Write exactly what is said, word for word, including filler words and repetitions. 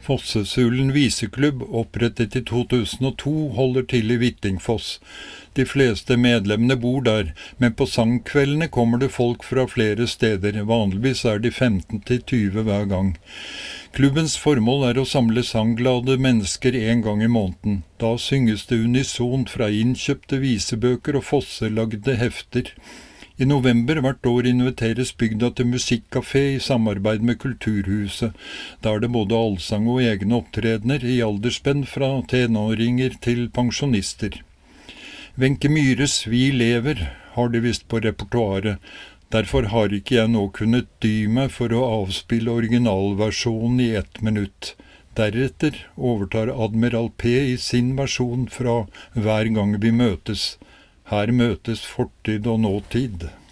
Fossesulen viseklubb, opprettet i to tusen og to, holder til i Hvittingfoss. De fleste medlemmene bor der, men på sangkveldene kommer det folk fra flere steder. Vanligvis er de femten til tyve hver gang. Klubbens formål er å samle sangglade mennesker en gang i måneden. Da synges det unisont fra innkjøpte visebøker og fosselagde hefter. I november hvert år inviteres bygda til musikkcafé i samarbeid med Kulturhuset. Da er det både allsang og egne opptredener i aldersspenn fra tenåringer til pensjonister. Wenche Myhres Vi lever har de visst på repertoaret. Derfor har ikke jeg nå kunnet dy meg for å avspille originalversjonen i ett minutt. Deretter overtar Admiral P i sin versjon fra Hver gang vi møtes. Her møtes fortid og nåtid.